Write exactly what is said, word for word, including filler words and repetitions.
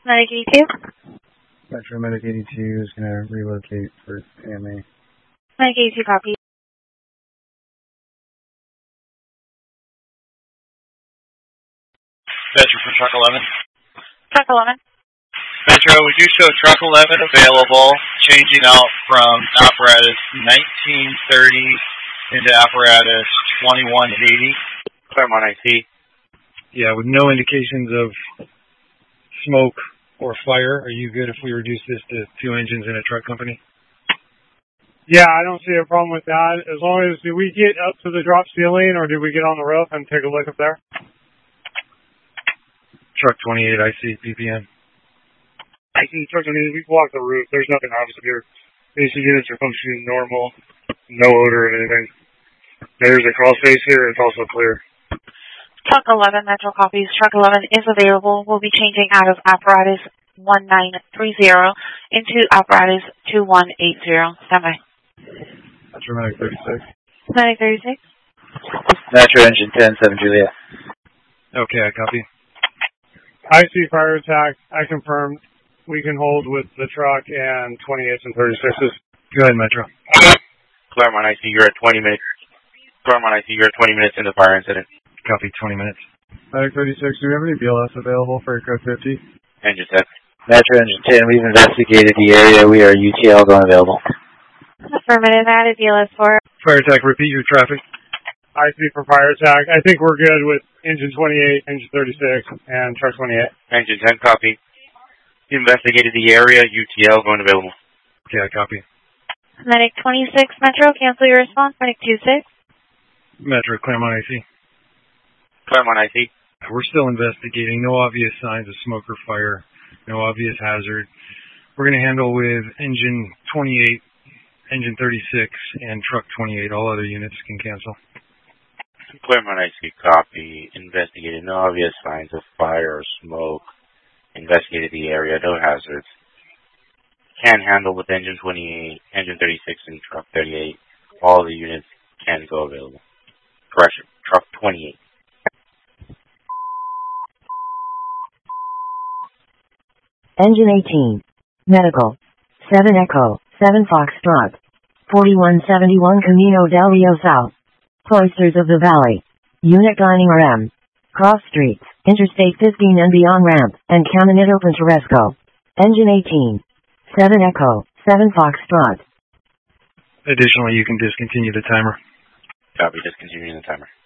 Medic eighty-two. Metro Medic eighty-two is going to relocate for A M A. Medic eighty-two, copy. Metro for truck eleven. Truck eleven. Metro, we do show truck eleven available, changing out from apparatus nineteen thirty into apparatus twenty-one eighty. Claremont I C. Yeah, with no indications of smoke or fire, are you good if we reduce this to two engines in a truck company? Yeah, I don't see a problem with that. As long as, do we get up to the drop ceiling or do we get on the roof and take a look up there? Truck twenty-eight, I C, P P M. I see truck twenty-eight, we can walk the roof. There's nothing obvious here. A C units are functioning normal. No odor or anything. There's a crawl space here. It's also clear. Truck eleven, Metro copies. Truck eleven is available. We'll be changing out of apparatus one nine three zero into apparatus two one eight zero. Stand by. Metro Medic thirty-six. Medic thirty-six. Metro engine ten seven Juliet. Okay, I copy. I see fire attack. I confirm we can hold with the truck and twenty-eights and thirty-sixes. Go ahead, Metro. Claremont I C, you're at twenty minutes. Claremont I C, you're at twenty minutes in the fire incident. Copy, twenty minutes. Medic thirty-six, do we have any B L S available for aircraft fifty? Engine ten. Metro engine ten, we've investigated the area. We are U T L going available. Affirmative, added D L S four. Fire attack, repeat your traffic. I see for fire attack. I think we're good with engine twenty-eight, engine thirty-six, and truck twenty-eight. Engine ten, copy. Investigated the area. U T L going available. Okay, I copy. Medic twenty-six, Metro, cancel your response. Medic twenty-six. Metro, Claremont I C. Claremont I C. We're still investigating. No obvious signs of smoke or fire. No obvious hazard. We're going to handle with engine twenty-eight, engine thirty-six, and truck twenty-eight. All other units can cancel. Claremont I C, copy. Investigated. No obvious signs of fire or smoke. Investigated the area. No hazards. Can handle with engine twenty-eight, engine thirty-six, and truck thirty-eight. All the units can go available. Correction. Truck twenty-eight. Engine eighteen. Medical. seven Echo, seven Foxtrot. forty-one seventy-one Camino del Rio South. Cloisters of the Valley. Unit dining R M. Cross Streets, Interstate fifteen and beyond ramp, and Caminito Pintoresco. Engine eighteen. seven Echo, seven Foxtrot. Additionally, you can discontinue the timer. Copy, discontinuing the timer.